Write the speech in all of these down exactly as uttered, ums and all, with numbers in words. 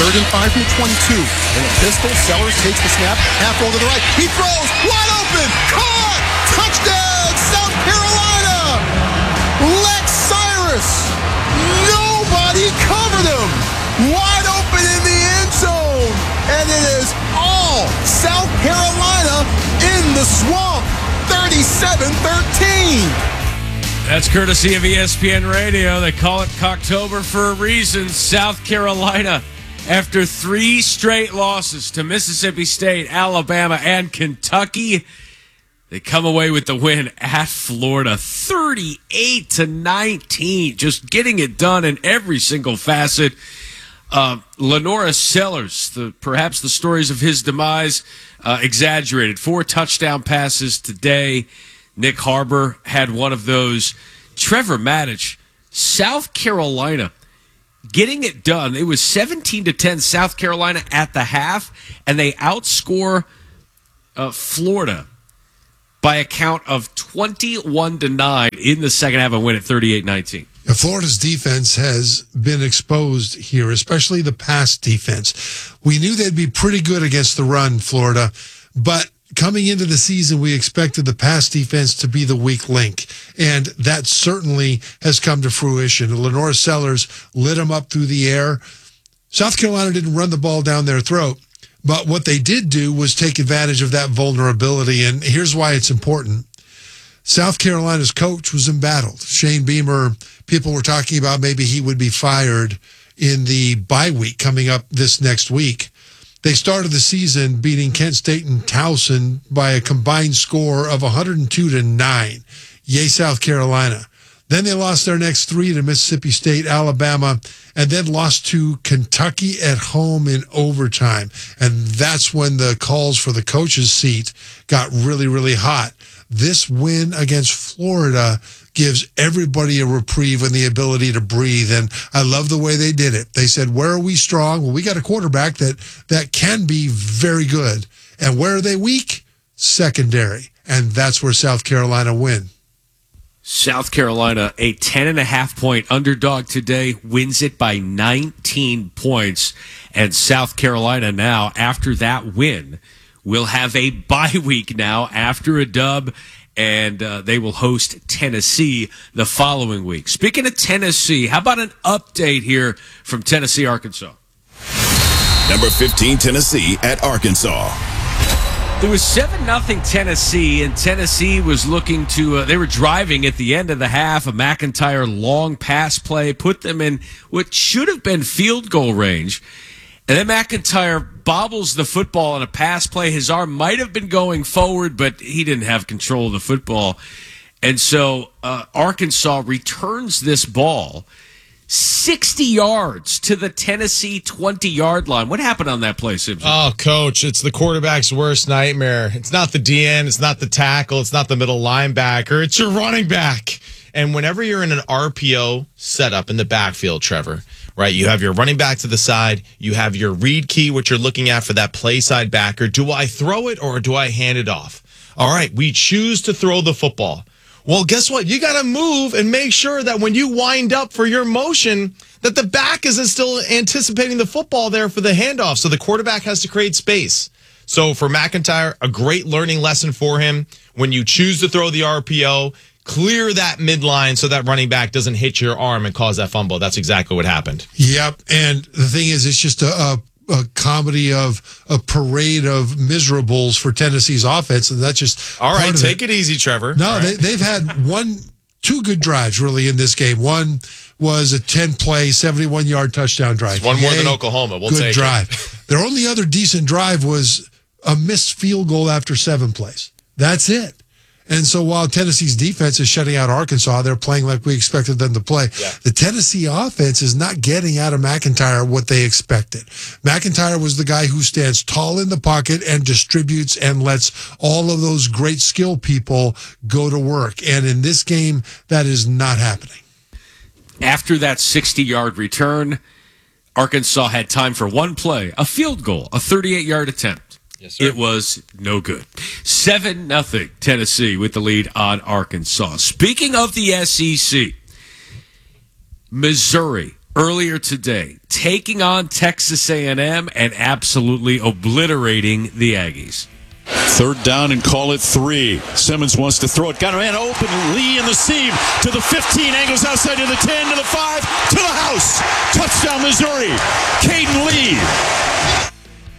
Third and five from the twenty-two. In a pistol, Sellers takes the snap, half roll to the right. He throws, wide open, caught, touchdown, South Carolina. Lex Cyrus, nobody covered him. Wide open in the end zone. And it is all South Carolina in the swamp. thirty-seven thirteen. That's courtesy of E S P N Radio. They call it Cocktober for a reason. South Carolina, after three straight losses to Mississippi State, Alabama, and Kentucky, they come away with the win at Florida, thirty-eight to nineteen. Just getting it done in every single facet. Uh, Lenora Sellers, the, perhaps the stories of his demise, uh, exaggerated. Four touchdown passes today. Nick Harbor had one of those. Trevor Maddich, South Carolina, getting it done. It was seventeen to ten South Carolina at the half, and they outscore uh, Florida by a count of twenty-one to nine in the second half and win at thirty-eight nineteen. Florida's defense has been exposed here, especially the pass defense. We knew they'd be pretty good against the run, Florida, but coming into the season, we expected the pass defense to be the weak link, and that certainly has come to fruition. Lenora Sellers lit them up through the air. South Carolina didn't run the ball down their throat, but what they did do was take advantage of that vulnerability, and here's why it's important. South Carolina's coach was embattled. Shane Beamer, people were talking about maybe he would be fired in the bye week coming up this next week. They started the season beating Kent State and Towson by a combined score of one hundred two to nine. Yay, South Carolina. Then they lost their next three to Mississippi State, Alabama, and then lost to Kentucky at home in overtime. And that's when the calls for the coach's seat got really, really hot. This win against Florida gives everybody a reprieve and the ability to breathe. And I love the way they did it. They said, where are we strong? Well, we got a quarterback that, that can be very good. And where are they weak? Secondary. And that's where South Carolina win. South Carolina, a ten and a half point underdog today, wins it by nineteen points. And South Carolina now, after that win, will have a bye week now after a dub, and uh, they will host Tennessee the following week. Speaking of Tennessee, how about an update here from Tennessee, Arkansas? Number fifteen, Tennessee at Arkansas. It was seven nothing Tennessee, and Tennessee was looking to, uh, they were driving at the end of the half. A McIntyre long pass play put them in what should have been field goal range. And then McIntyre bobbles the football on a pass play. His arm might have been going forward, but he didn't have control of the football. And so uh, Arkansas returns this ball sixty yards to the Tennessee twenty-yard line. What happened on that play, Simpson? Oh, Coach, it's the quarterback's worst nightmare. It's not the D N, it's not the tackle, it's not the middle linebacker, it's your running back. And whenever you're in an R P O setup in the backfield, Trevor, right, you have your running back to the side, you have your read key, which you're looking at for that play side backer. Do I throw it or do I hand it off? All right, we choose to throw the football. Well, guess what? You got to move and make sure that when you wind up for your motion, that the back isn't still anticipating the football there for the handoff. So the quarterback has to create space. So for McIntyre, a great learning lesson for him. When you choose to throw the R P O, clear that midline so that running back doesn't hit your arm and cause that fumble. That's exactly what happened. Yep. And the thing is, it's just a, a a comedy of a parade of miserables for Tennessee's offense, and that's just all right. Take it. it easy, Trevor. No, right. they, they've had one, two good drives really in this game. One was a ten-play, seventy-one-yard touchdown drive. It's one more Yay, than Oklahoma. We'll good take drive. it. Their only other decent drive was a missed field goal after seven plays. That's it. And so while Tennessee's defense is shutting out Arkansas, they're playing like we expected them to play. Yeah. The Tennessee offense is not getting out of McIntyre what they expected. McIntyre was the guy who stands tall in the pocket and distributes and lets all of those great skill people go to work. And in this game, that is not happening. After that sixty-yard return, Arkansas had time for one play, a field goal, a thirty-eight-yard attempt. Yes, sir. It was no good. seven nothing Tennessee with the lead on Arkansas. Speaking of the S E C, Missouri earlier today, taking on Texas A and M and absolutely obliterating the Aggies. Third down and call it three. Simmons wants to throw it. Got a man open. Lee in the seam to the fifteen. Angles outside to the ten, to the five, to the house. Touchdown, Missouri. Caden Lee.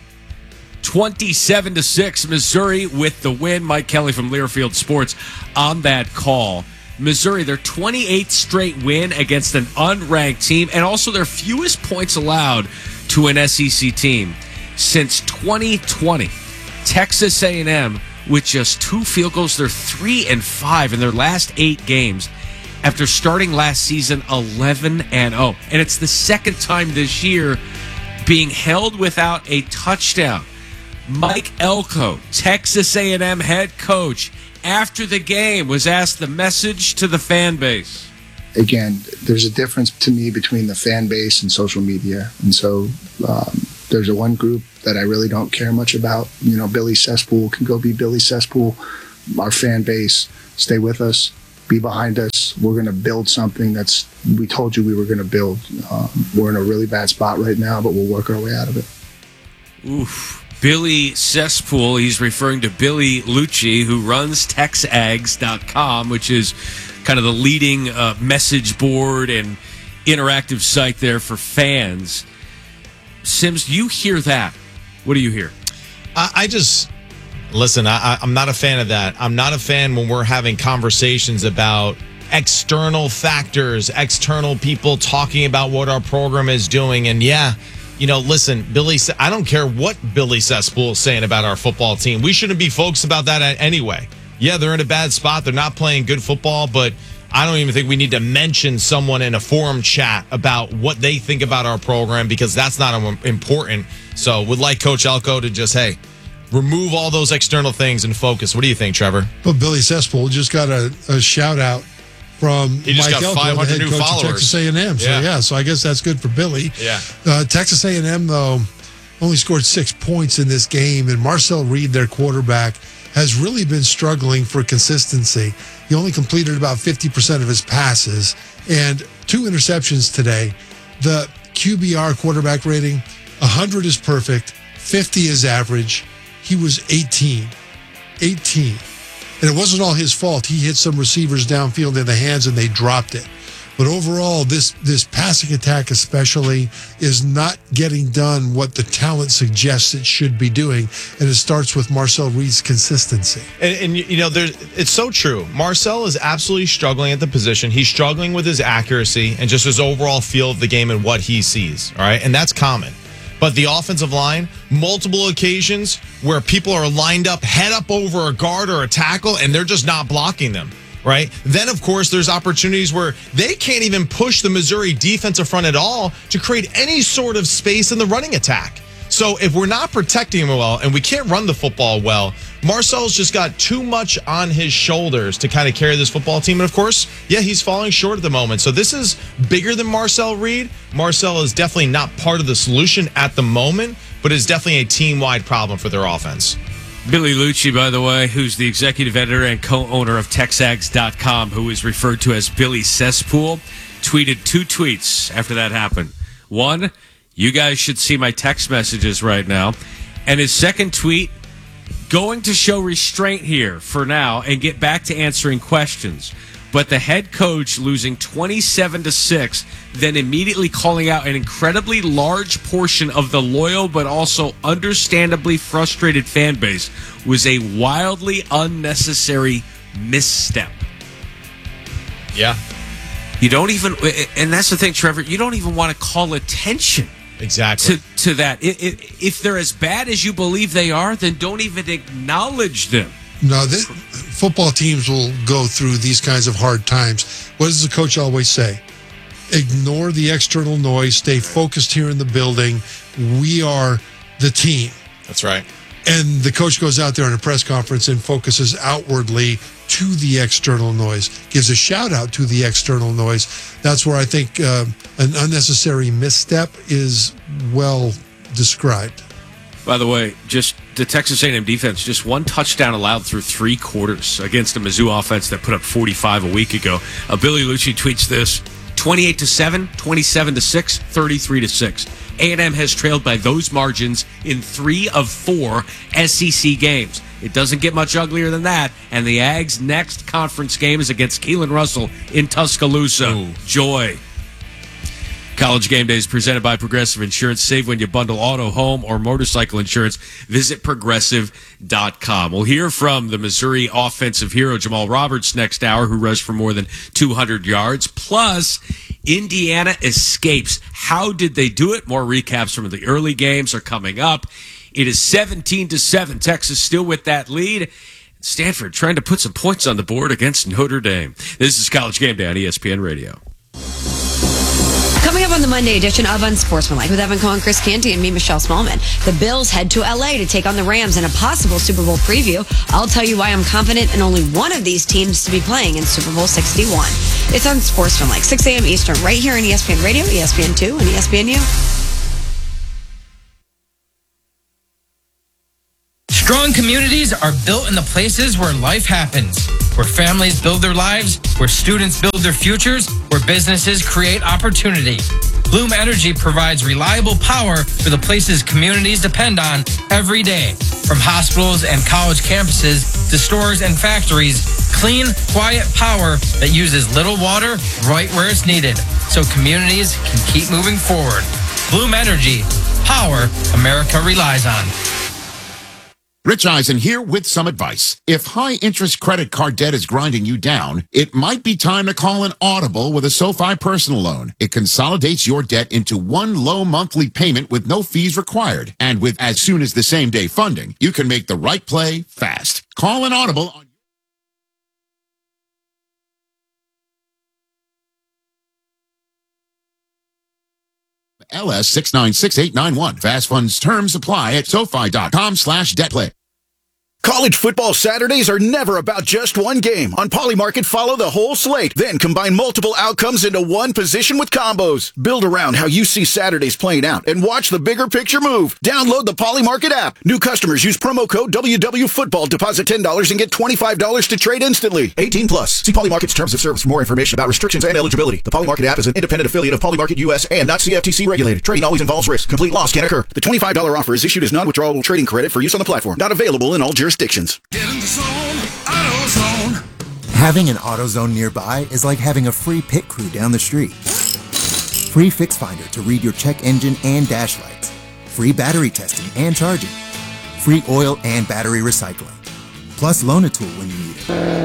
twenty-seven to six, Missouri with the win. Mike Kelly from Learfield Sports on that call. Missouri, their twenty-eighth straight win against an unranked team, and also their fewest points allowed to an S E C team since twenty twenty. Texas A and M with just two field goals. They're three and five in their last eight games after starting last season eleven and oh. And it's the second time this year being held without a touchdown. Mike Elko, Texas A and M head coach, after the game was asked the message to the fan base. Again, there's a difference to me between the fan base and social media. And so um, there's a one group that I really don't care much about. You know, Billy Cesspool can go be Billy Cesspool. Our fan base, stay with us, be behind us. We're going to build something that's, we told you we were going to build. Um, we're in a really bad spot right now, but we'll work our way out of it. Oof. Billy Cesspool, he's referring to Billy Lucci, who runs Tex Ags dot com, which is kind of the leading uh, message board and interactive site there for fans. Sims, you hear that. What do you hear? I, I just, listen, I, I'm not a fan of that. I'm not a fan when we're having conversations about external factors, external people talking about what our program is doing. And yeah, you know, listen, Billy, I don't care what Billy Cesspool is saying about our football team. We shouldn't be focused about that anyway. Yeah, they're in a bad spot. They're not playing good football, but I don't even think we need to mention someone in a forum chat about what they think about our program, because that's not important. So would like Coach Elko to just, hey, remove all those external things and focus. What do you think, Trevor? Well, Billy Cesspool just got a, a shout out from he just Mike got Elko, five hundred the head new coach followers. of Texas A and M. So, yeah. yeah, so I guess that's good for Billy. Yeah. Uh, Texas A and M, though, only scored six points in this game, and Marcel Reed, their quarterback, has really been struggling for consistency. He only completed about fifty percent of his passes, and two interceptions today. The Q B R quarterback rating, one hundred is perfect, fifty is average. He was eighteen. eighteen. And it wasn't all his fault. He hit some receivers downfield in the hands and they dropped it. But overall, this this passing attack especially is not getting done what the talent suggests it should be doing. And it starts with Marcel Reed's consistency. And, and you know, there's, it's so true. Marcel is absolutely struggling at the position. He's struggling with his accuracy and just his overall feel of the game and what he sees. All right. And that's common. But the offensive line, multiple occasions where people are lined up, head up over a guard or a tackle, and they're just not blocking them, right? Then, of course, there's opportunities where they can't even push the Missouri defensive front at all to create any sort of space in the running attack. So if we're not protecting him well and we can't run the football well, Marcel's just got too much on his shoulders to kind of carry this football team. And of course, yeah, he's falling short at the moment. So this is bigger than Marcel Reed. Marcel is definitely not part of the solution at the moment, but is definitely a team-wide problem for their offense. Billy Lucci, by the way, who's the executive editor and co-owner of Tex Ags dot com, who is referred to as Billy Cesspool, tweeted two tweets after that happened. One, you guys should see my text messages right now. And his second tweet, going to show restraint here for now and get back to answering questions. But the head coach losing twenty-seven to six, then immediately calling out an incredibly large portion of the loyal but also understandably frustrated fan base was a wildly unnecessary misstep. Yeah. You don't even, and that's the thing, Trevor, you don't even want to call attention Exactly. to, to that. It, it, if they're as bad as you believe they are, then don't even acknowledge them. No, this, football teams will go through these kinds of hard times. What does the coach always say? Ignore the external noise. Stay focused here in the building. We are the team. That's right. And the coach goes out there in a press conference and focuses outwardly to the external noise, gives a shout out to the external noise. That's where I think uh, an unnecessary misstep is well described. By the way, just the Texas A and M defense, just one touchdown allowed through three quarters against a Mizzou offense that put up forty-five a week ago. Uh, Billy Lucci tweets this. twenty-eight to seven, twenty-seven to six, thirty-three to six. A and M has trailed by those margins in three of four S E C games. It doesn't get much uglier than that. And the Ags' next conference game is against Keelan Russell in Tuscaloosa. Ooh. Joy. College Game Day is presented by Progressive Insurance. Save when you bundle auto, home, or motorcycle insurance. Visit progressive dot com. We'll hear from the Missouri offensive hero, Jamal Roberts, next hour, who rushed for more than two hundred yards. Plus, Indiana escapes. How did they do it? More recaps from the early games are coming up. It is seventeen to seven. Texas still with that lead. Stanford trying to put some points on the board against Notre Dame. This is College Game Day on E S P N Radio. Coming up on the Monday edition of Unsportsmanlike with Evan Cohen, Chris Canty, and me, Michelle Smallman. The Bills head to L A to take on the Rams in a possible Super Bowl preview. I'll tell you why I'm confident in only one of these teams to be playing in Super Bowl sixty-one. It's Unsportsmanlike, six a.m. Eastern, right here on E S P N Radio, E S P N two, and E S P N U. Strong communities are built in the places where life happens, where families build their lives, where students build their futures, where businesses create opportunity. Bloom Energy provides reliable power for the places communities depend on every day. From hospitals and college campuses to stores and factories, clean, quiet power that uses little water right where it's needed, so communities can keep moving forward. Bloom Energy, power America relies on. Rich Eisen here with some advice. If high-interest credit card debt is grinding you down, it might be time to call an Audible with a SoFi personal loan. It consolidates your debt into one low monthly payment with no fees required. And with as soon as the same day funding, you can make the right play fast. Call an Audible on L S six nine six eight nine one. Fast funds terms apply at SoFi.com slash debt play. College football Saturdays are never about just one game. On Polymarket, follow the whole slate, then combine multiple outcomes into one position with combos. Build around how you see Saturdays playing out and watch the bigger picture move. Download the Polymarket app. New customers use promo code W W Football. Deposit ten dollars and get twenty-five dollars to trade instantly. eighteen plus. See Polymarket's terms of service for more information about restrictions and eligibility. The Polymarket app is an independent affiliate of Polymarket U S and not C F T C regulated. Trading always involves risk. Complete loss can occur. The twenty-five dollars offer is issued as non-withdrawable trading credit for use on the platform. Not available in all jurisdictions. Get in the zone, AutoZone. Having an AutoZone nearby is like having a free pit crew down the street. Free Fix Finder to read your check engine and dash lights. Free battery testing and charging. Free oil and battery recycling. Plus loan a tool when you need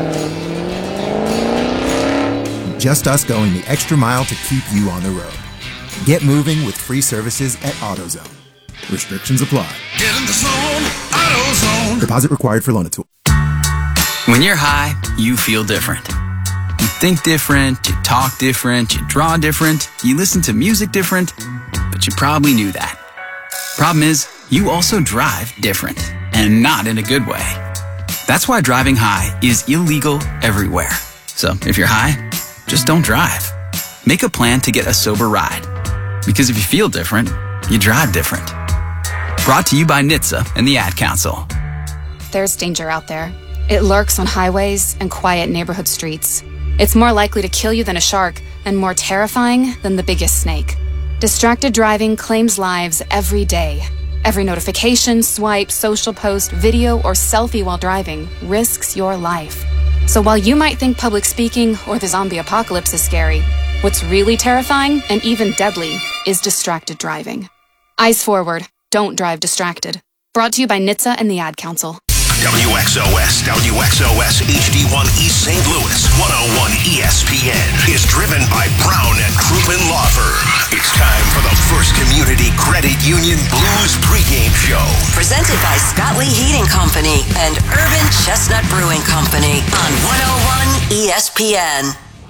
it. Just us going the extra mile to keep you on the road. Get moving with free services at AutoZone. Restrictions apply. Get in the zone, AutoZone. Deposit required for loan a tool. When you're high, you feel different. You think different, you talk different, you draw different, you listen to music different, but you probably knew that. Problem is, you also drive different, and not in a good way. That's why driving high is illegal everywhere. So if you're high, just don't drive. Make a plan to get a sober ride. Because if you feel different, you drive different. Brought to you by N H T S A and the Ad Council. There's danger out there. It lurks on highways and quiet neighborhood streets. It's more likely to kill you than a shark and more terrifying than the biggest snake. Distracted driving claims lives every day. Every notification, swipe, social post, video, or selfie while driving risks your life. So while you might think public speaking or the zombie apocalypse is scary, what's really terrifying and even deadly is distracted driving. Eyes forward. Don't drive distracted. Brought to you by N H T S A and the Ad Council. W X O S, W X O S H D one East Saint Louis, one oh one E S P N is driven by Brown and Crouppen Law Firm. It's time for the First Community Credit Union Blues pregame show. Presented by Scott Lee Heating Company and Urban Chestnut Brewing Company on one oh one E S P N.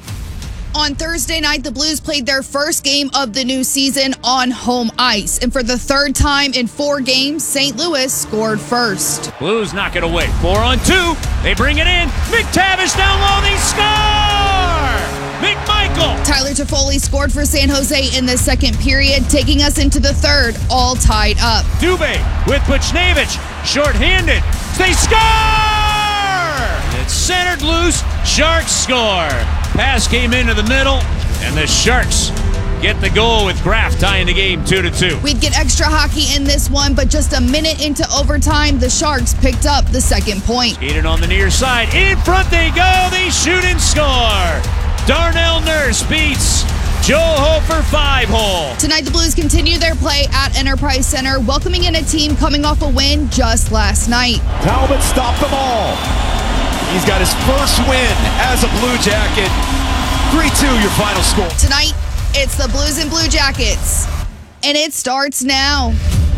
On Thursday night, the Blues played their first game of the new season on home ice. And for the third time in four games, Saint Louis scored first. Blues knock it away. Four on two. They bring it in. McTavish down low. They score! McMichael. Tyler Toffoli scored for San Jose in the second period, taking us into the third, all tied up. Dubé with Buchnevich. Short-handed. They score! It's centered loose. Sharks score. Pass came into the middle, And the Sharks get the goal with Graff tying the game two to two. We'd get extra hockey in this one, but just a minute into overtime, the Sharks picked up the second point. Skated on the near side. In front they go. They shoot and score. Darnell Nurse beats Joel Hofer five-hole. Tonight, the Blues continue their play at Enterprise Center, welcoming in a team coming off a win just last night. Talbot stopped them all. He's got his first win as a Blue Jacket. three two, your final score. Tonight, it's the Blues and Blue Jackets, and it starts now.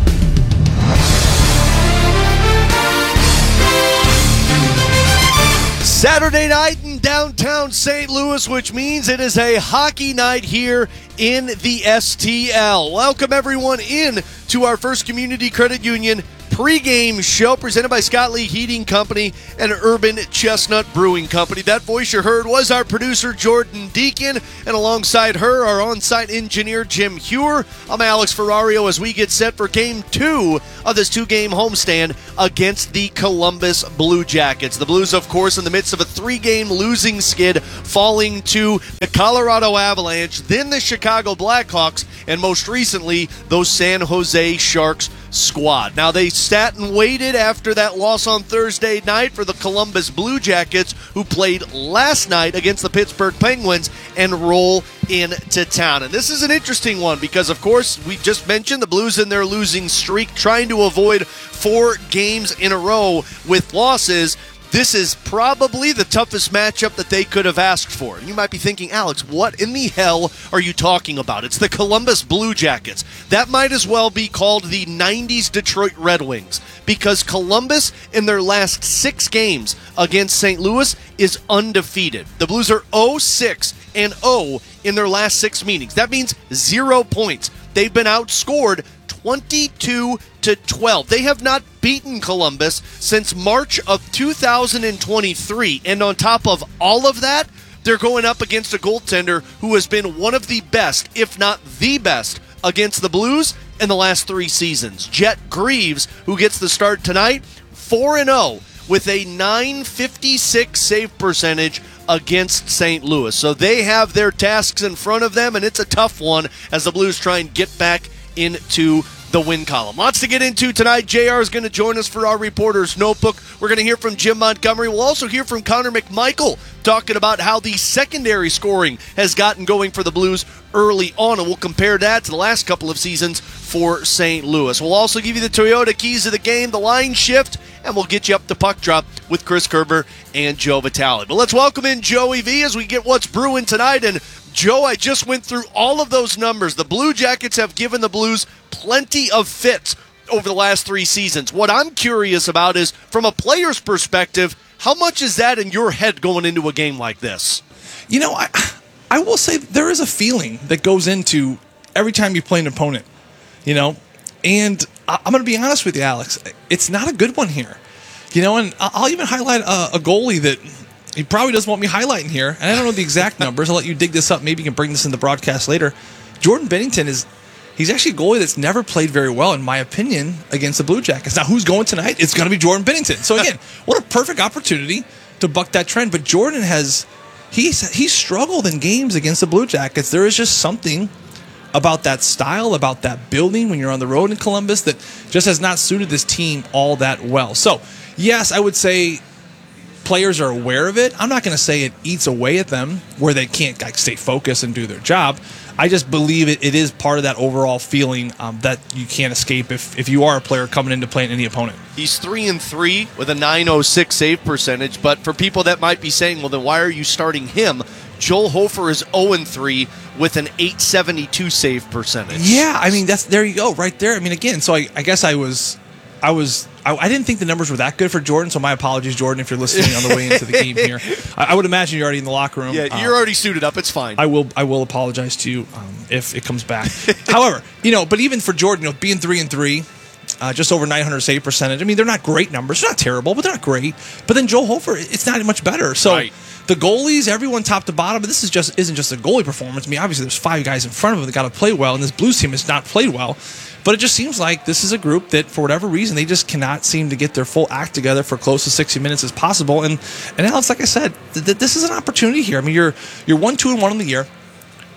Saturday night in downtown Saint Louis, which means it is a hockey night here in the S T L. Welcome everyone in to our First Community Credit Union pregame show presented by Scott Lee Heating Company and Urban Chestnut Brewing Company. That voice you heard was our producer Jordan Deacon, and alongside her, our on-site engineer Jim Hewer. I'm Alex Ferrario as we get set for game two of this two-game homestand against the Columbus Blue Jackets. The Blues, of course, in the midst of a three-game losing skid, falling to the Colorado Avalanche, then the Chicago Blackhawks, and most recently, those San Jose Sharks squad. Now, they sat and waited after that loss on Thursday night for the Columbus Blue Jackets, who played last night against the Pittsburgh Penguins, and roll into town. And this is an interesting one because, of course, we just mentioned the Blues in their losing streak, trying to avoid four games in a row with losses. This is probably the toughest matchup that they could have asked for. And you might be thinking, Alex, what in the hell are you talking about? It's the Columbus Blue Jackets. That might as well be called the nineties Detroit Red Wings, because Columbus, in their last six games against Saint Louis, is undefeated. The Blues are oh six and oh in their last six meetings. That means zero points. They've been outscored twenty-two to twelve. They have not beaten Columbus since March of two thousand twenty-three. And on top of all of that, they're going up against a goaltender who has been one of the best, if not the best, against the Blues in the last three seasons. Jet Greaves, who gets the start tonight, four and oh with a nine fifty-six save percentage against Saint Louis. So they have their tasks in front of them, and it's a tough one as the Blues try and get back into the win column. Lots to get into tonight. J R is going to join us for our Reporter's Notebook. We're going to hear from Jim Montgomery. We'll also hear from Connor McMichael talking about how the secondary scoring has gotten going for the Blues early on, and we'll compare that to the last couple of seasons for Saint Louis. We'll also give you the Toyota keys of the game, the line shift, and we'll get you up to puck drop with Chris Kerber and Joe Vitale. But let's welcome in Joey V as we get what's brewing tonight. And Joe, I just went through all of those numbers. The Blue Jackets have given the Blues plenty of fits over the last three seasons. What I'm curious about is, from a player's perspective, how much is that in your head going into a game like this? You know, I I will say there is a feeling that goes into every time you play an opponent, you know, and I'm going to be honest with you, Alex, it's not a good one here, you know, and I'll even highlight a, a goalie that he probably doesn't want me highlighting here, and I don't know the exact numbers. I'll let you dig this up. Maybe you can bring this in the broadcast later. Jordan Bennington is, he's actually a goalie that's never played very well, in my opinion, against the Blue Jackets. Now, who's going tonight? It's going to be Jordan Bennington. So, again, what a perfect opportunity to buck that trend. But Jordan has, he's, he's struggled in games against the Blue Jackets. There is just something about that style, about that building when you're on the road in Columbus that just has not suited this team all that well. So, yes, I would say players are aware of it. I'm not going to say it eats away at them where they can't like, stay focused and do their job. I just believe it, it is part of that overall feeling um, that you can't escape if, if you are a player coming in to play any opponent. He's three and three with a nine oh six save percentage, but for people that might be saying, well, then why are you starting him? Joel Hofer is oh and three with an eight seventy-two save percentage. Yeah, I mean, that's there you go, right there. I mean, again, so I, I guess I was, I was, I, I didn't think the numbers were that good for Jordan, so my apologies, Jordan, if you're listening on the way into the game here. I, I would imagine you're already in the locker room. Yeah, you're um, already suited up. It's fine. I will, I will apologize to you um, if it comes back. However, you know, but even for Jordan, you know, being three and three, uh, just over nine hundred save percentage. I mean, they're not great numbers. They're not terrible, but they're not great. But then Joel Hofer, it's not much better. So. Right. The goalies, everyone top to bottom, but this is just isn't just a goalie performance. I mean, obviously there's five guys in front of them that got to play well, and this Blues team has not played well. But it just seems like this is a group that, for whatever reason, they just cannot seem to get their full act together for close to sixty minutes as possible. And and Alex, like I said, th- th- this is an opportunity here. I mean, you're you're one, two, and one in the year.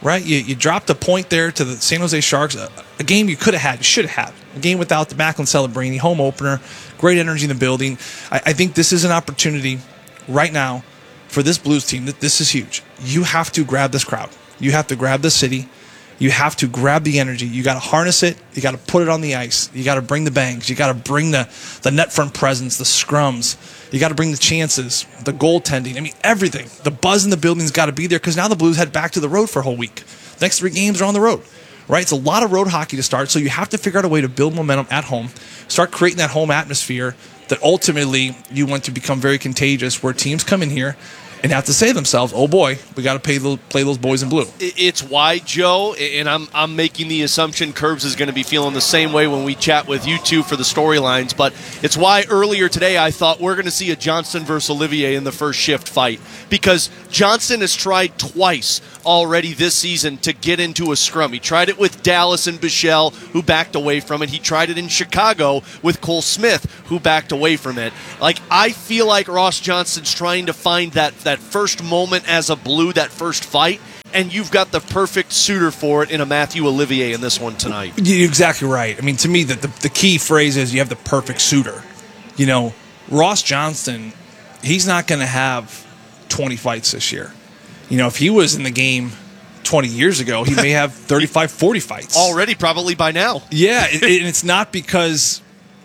right? You, you dropped a point there to the San Jose Sharks, a, a game you could have had, you should have had. A game without the Macklin Celebrini, home opener, great energy in the building. I, I think this is an opportunity right now for this Blues team. That this is huge. You have to grab this crowd. You have to grab the city. You have to grab the energy. You got to harness it. You got to put it on the ice. You got to bring the bangs. You got to bring the, the net front presence, the scrums. You got to bring the chances, the goaltending. I mean, everything. The buzz in the building's got to be there because now the Blues head back to the road for a whole week. Next three games are on the road, right? It's a lot of road hockey to start, so you have to figure out a way to build momentum at home, start creating that home atmosphere that ultimately you want to become very contagious, where teams come in here and have to say to themselves, oh boy, we got to play those, play those boys in blue. It's why, Joe, and I'm I'm making the assumption Curbs is going to be feeling the same way when we chat with you two for the storylines, but it's why earlier today I thought we're going to see a Johnston versus Olivier in the first shift fight, because Johnston has tried twice already this season to get into a scrum. He tried it with Dallas and Bichelle, who backed away from it. He tried it in Chicago with Cole Smith, who backed away from it. Like, I feel like Ross Johnston's trying to find that, that first moment as a Blue, that first fight, and you've got the perfect suitor for it in a Matthew Olivier in this one tonight. You're exactly right. I mean, to me, the, the, the key phrase is you have the perfect suitor. You know, Ross Johnston, he's not going to have twenty fights this year. You know, if he was in the game twenty years ago, he may have thirty-five, forty fights. Already, probably by now. Yeah, and it's not because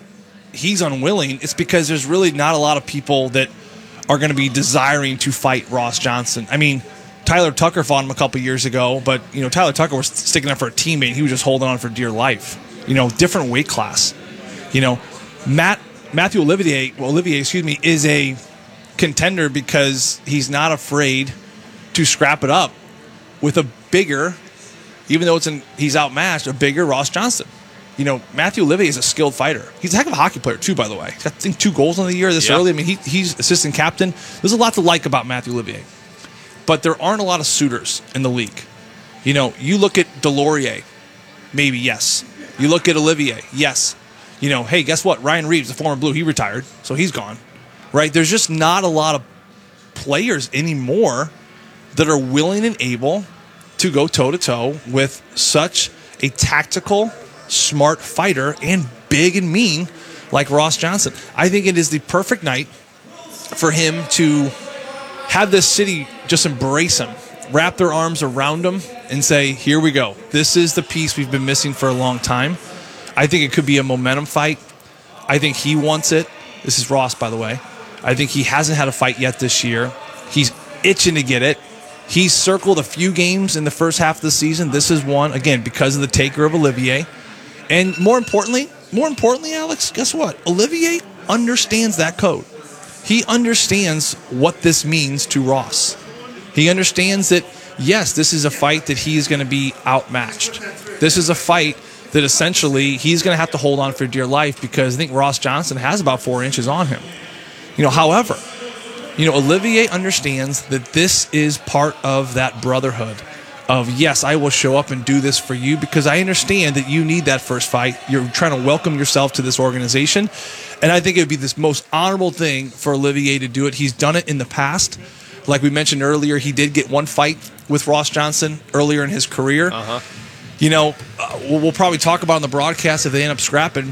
he's unwilling. It's because there's really not a lot of people that are going to be desiring to fight Ross Johnston. I mean, Tyler Tucker fought him a couple years ago, but, you know, Tyler Tucker was sticking up for a teammate. He was just holding on for dear life. You know, different weight class. You know, Matt Matthew Olivier, well, Olivier, excuse me, is a contender because he's not afraid to scrap it up with a bigger, even though it's an, he's outmatched, a bigger Ross Johnston. You know, Matthew Olivier is a skilled fighter. He's a heck of a hockey player, too, by the way. He's got, I think, two goals in the year this yep. early. I mean, he, he's assistant captain. There's a lot to like about Matthew Olivier. But there aren't a lot of suitors in the league. You know, you look at Delorier, maybe, yes. You look at Olivier, yes. You know, hey, guess what? Ryan Reeves, the former Blue, he retired, so he's gone. Right? There's just not a lot of players anymore that are willing and able to go toe-to-toe with such a tactical, smart fighter and big and mean like Ross Johnston. I think it is the perfect night for him to have this city just embrace him, wrap their arms around him, and say, here we go. This is the piece we've been missing for a long time. I think it could be a momentum fight. I think he wants it. This is Ross, by the way. I think he hasn't had a fight yet this year. He's itching to get it. He's circled a few games in the first half of the season. This is one, again, because of the taker of Olivier. And more importantly, more importantly, Alex, guess what? Olivier understands that code. He understands what this means to Ross. He understands that, yes, this is a fight that he is going to be outmatched. This is a fight that essentially he's going to have to hold on for dear life because I think Ross Johnston has about four inches on him. You know, however, you know, Olivier understands that this is part of that brotherhood of, yes, I will show up and do this for you because I understand that you need that first fight. You're trying to welcome yourself to this organization. And I think it would be this most honorable thing for Olivier to do it. He's done it in the past. Like we mentioned earlier, he did get one fight with Ross Johnston earlier in his career. Uh-huh. You know, uh, we'll, we'll probably talk about on the broadcast if they end up scrapping.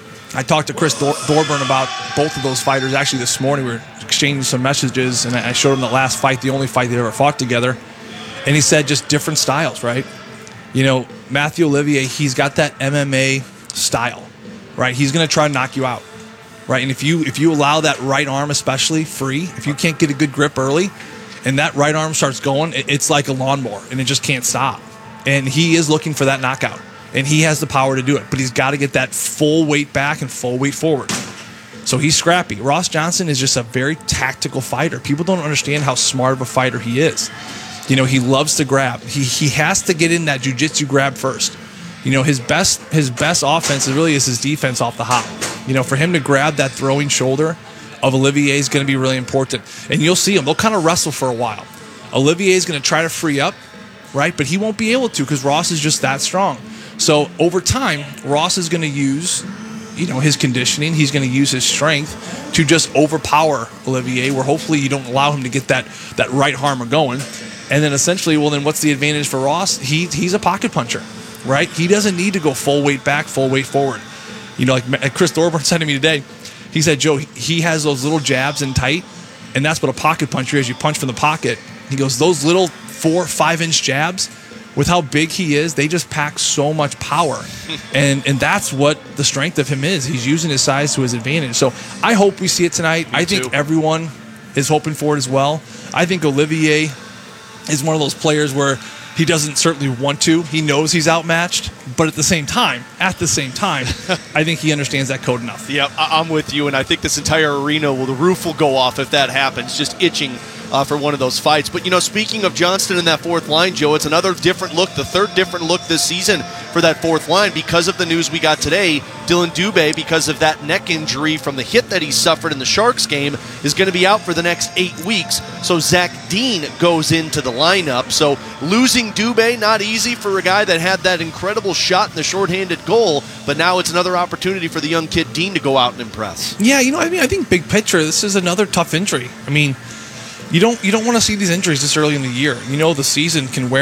I talked to Chris Thor- Thorburn about both of those fighters actually this morning. We were exchanging some messages, and I showed him the last fight, the only fight they ever fought together. And he said just different styles, right? You know, Matthew Olivier, he's got that M M A style, right? He's going to try to knock you out, right? And if you if you allow that right arm especially free, if you can't get a good grip early, and that right arm starts going, it's like a lawnmower, and it just can't stop. And he is looking for that knockout, and he has the power to do it. But he's got to get that full weight back and full weight forward. So he's scrappy. Ross Johnston is just a very tactical fighter. People don't understand how smart of a fighter he is. You know, he loves to grab. He he has to get in that jiu-jitsu grab first. You know, his best his best offense really is his defense off the hop. You know, for him to grab that throwing shoulder of Olivier is going to be really important. And you'll see him. They'll kind of wrestle for a while. Olivier is going to try to free up, right? But he won't be able to because Ross is just that strong. So over time, Ross is going to use, you know, his conditioning. He's going to use his strength to just overpower Olivier, where hopefully you don't allow him to get that, that right arm going. And then essentially, well, then what's the advantage for Ross? He he's a pocket puncher, right? He doesn't need to go full weight back, full weight forward. You know, like Chris Thorburn said to me today, he said, Joe, he has those little jabs in tight, and that's what a pocket puncher is. You punch from the pocket. He goes, those little four, five-inch jabs, with how big he is, they just pack so much power. and and that's what the strength of him is. He's using his size to his advantage. So I hope we see it tonight. Me I think too. everyone is hoping for it as well. I think Olivier is one of those players where he doesn't certainly want to. He knows he's outmatched, but at the same time, at the same time, I think he understands that code enough. Yep, I- I'm with you, and I think this entire arena, will the roof will go off if that happens, just itching uh, for one of those fights. But, you know, speaking of Johnston in that fourth line, Joe, it's another different look, the third different look this season for that fourth line because of the news we got today. Dylan Dubé, because of that neck injury from the hit that he suffered in the Sharks game, is going to be out for the next eight weeks. So Zach Dean goes into the lineup. So losing Dubé, not easy for a guy that had that incredible shot in the shorthanded goal, but now it's another opportunity for the young kid Dean to go out and impress. Yeah, you know, I mean, I think big picture, this is another tough injury. I mean, you don't you don't want to see these injuries this early in the year. You know, the season can wear